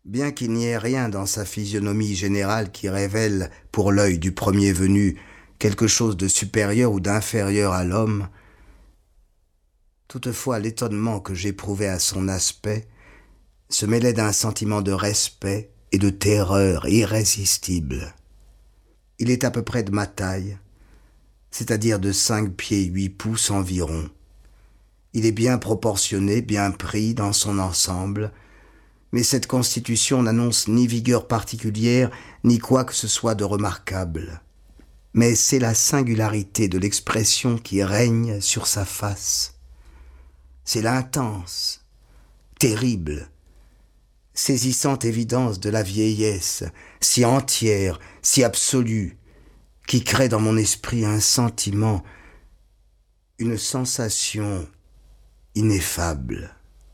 Bien qu'il n'y ait rien dans sa physionomie générale qui révèle, pour l'œil du premier venu, quelque chose de supérieur ou d'inférieur à l'homme, toutefois l'étonnement que j'éprouvais à son aspect se mêlait d'un sentiment de respect et de terreur irrésistible. Il est à peu près de ma taille, c'est-à-dire de 5 pieds 8 pouces environ. Il est bien proportionné, bien pris dans son ensemble, mais cette constitution n'annonce ni vigueur particulière, ni quoi que ce soit de remarquable. Mais c'est la singularité de l'expression qui règne sur sa face. C'est l'intense, terrible, saisissante évidence de la vieillesse, si entière, si absolue, qui crée dans mon esprit un sentiment, une sensation ineffable.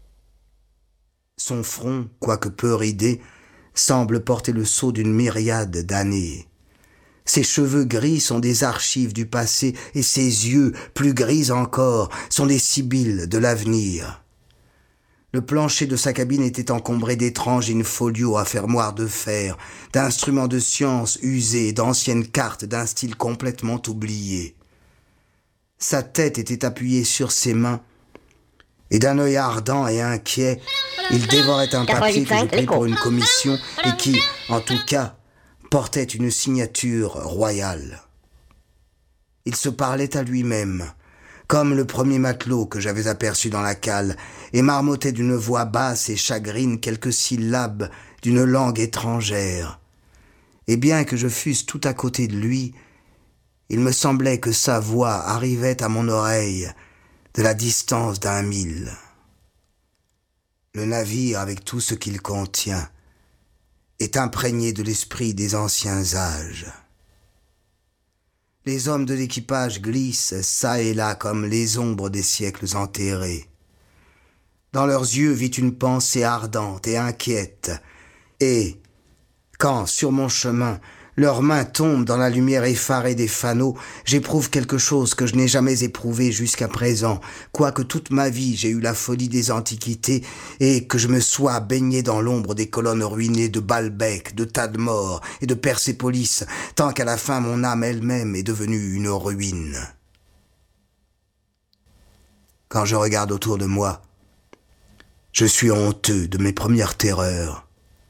Son front, quoique peu ridé, semble porter le sceau d'une myriade d'années. Ses cheveux gris sont des archives du passé, et ses yeux, plus gris encore, sont des sibylles de l'avenir. Le plancher de sa cabine était encombré d'étranges in-folio à fermoirs de fer, d'instruments de science usés, d'anciennes cartes d'un style complètement oublié. Sa tête était appuyée sur ses mains, et d'un œil ardent et inquiet, il dévorait un papier que je pris pour une commission et qui, en tout cas, portait une signature royale. Il se parlait à lui-même, comme le premier matelot que j'avais aperçu dans la cale, et marmottait d'une voix basse et chagrine quelques syllabes d'une langue étrangère. Et bien que je fusse tout à côté de lui, il me semblait que sa voix arrivait à mon oreille de la distance d'1 mille. Le navire, avec tout ce qu'il contient, est imprégné de l'esprit des anciens âges. Les hommes de l'équipage glissent çà et là comme les ombres des siècles enterrés. Dans leurs yeux vit une pensée ardente et inquiète, et, quand, sur mon chemin, leurs mains tombent dans la lumière effarée des fanaux, j'éprouve quelque chose que je n'ai jamais éprouvé jusqu'à présent, quoique toute ma vie j'ai eu la folie des antiquités et que je me sois baigné dans l'ombre des colonnes ruinées de Baalbek, de Tadmor et de Persépolis, tant qu'à la fin mon âme elle-même est devenue une ruine. Quand je regarde autour de moi, je suis honteux de mes premières terreurs.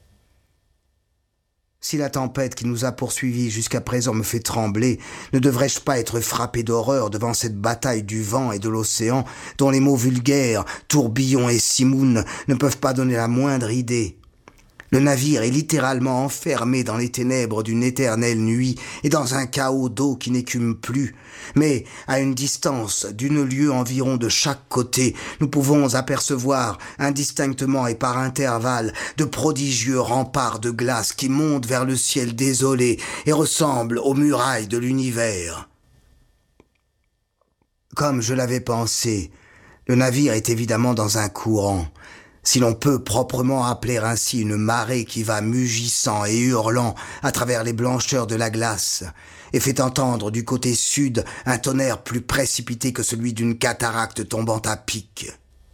Si la tempête qui nous a poursuivis jusqu'à présent me fait trembler, ne devrais-je pas être frappé d'horreur devant cette bataille du vent et de l'océan, dont les mots vulgaires, tourbillon et simoun, ne peuvent pas donner la moindre idée? Le navire est littéralement enfermé dans les ténèbres d'une éternelle nuit et dans un chaos d'eau qui n'écume plus. Mais, à une distance d'1 lieue environ de chaque côté, nous pouvons apercevoir, indistinctement et par intervalles, de prodigieux remparts de glace qui montent vers le ciel désolé et ressemblent aux murailles de l'univers. Comme je l'avais pensé, le navire est évidemment dans un courant, si l'on peut proprement appeler ainsi une marée qui va mugissant et hurlant à travers les blancheurs de la glace, et fait entendre du côté sud un tonnerre plus précipité que celui d'une cataracte tombant à pic.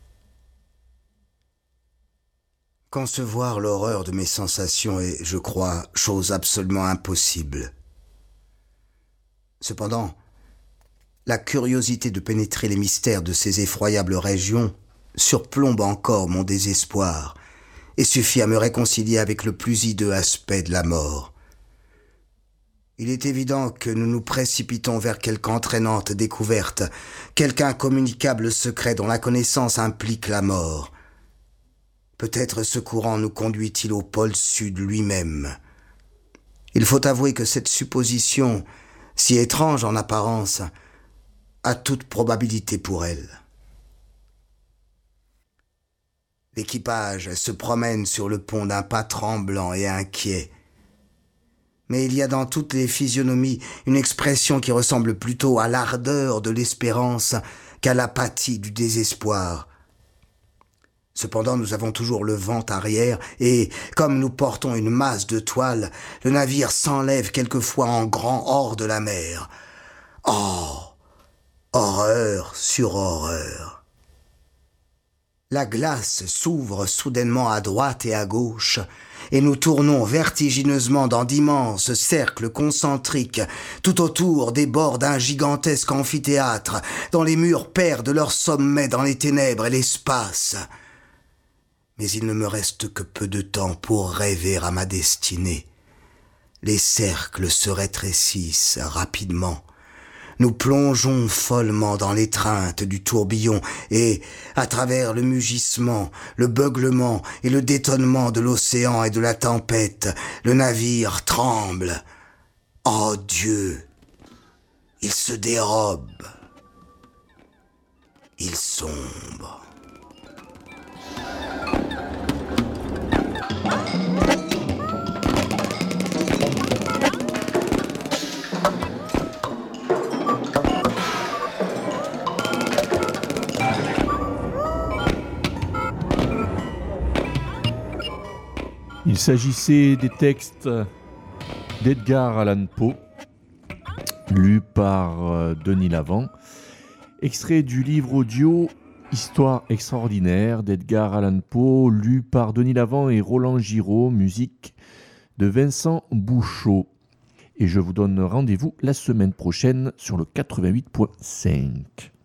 Concevoir l'horreur de mes sensations est, je crois, chose absolument impossible. Cependant, la curiosité de pénétrer les mystères de ces effroyables régions surplombe encore mon désespoir et suffit à me réconcilier avec le plus hideux aspect de la mort. Il est évident que nous nous précipitons vers quelque entraînante découverte, quelque incommunicable secret dont la connaissance implique la mort. Peut-être ce courant nous conduit-il au pôle sud lui-même. Il faut avouer que cette supposition, si étrange en apparence, a toute probabilité pour elle. L'équipage se promène sur le pont d'un pas tremblant et inquiet. Mais il y a dans toutes les physionomies une expression qui ressemble plutôt à l'ardeur de l'espérance qu'à l'apathie du désespoir. Cependant, nous avons toujours le vent arrière et, comme nous portons une masse de toile, le navire s'enlève quelquefois en grand hors de la mer. Oh! Horreur sur horreur! La glace s'ouvre soudainement à droite et à gauche, et nous tournons vertigineusement dans d'immenses cercles concentriques, tout autour des bords d'un gigantesque amphithéâtre, dont les murs perdent leur sommet dans les ténèbres et l'espace. Mais il ne me reste que peu de temps pour rêver à ma destinée. Les cercles se rétrécissent rapidement. Nous plongeons follement dans l'étreinte du tourbillon et, à travers le mugissement, le beuglement et le détonnement de l'océan et de la tempête, le navire tremble. Oh Dieu! Il se dérobe. Il sombre. Il s'agissait des textes d'Edgar Allan Poe, lus par Denis Lavant, extrait du livre audio Histoire extraordinaire d'Edgar Allan Poe, lu par Denis Lavant et Roland Giraud, musique de Vincent Bouchot. Et je vous donne rendez-vous la semaine prochaine sur le 88.5.